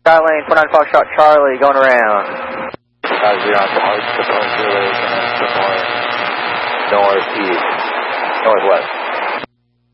Skylane 29 Foxtrot Charlie going around. 0 on the hard, 0 and 2 more northeast, northwest.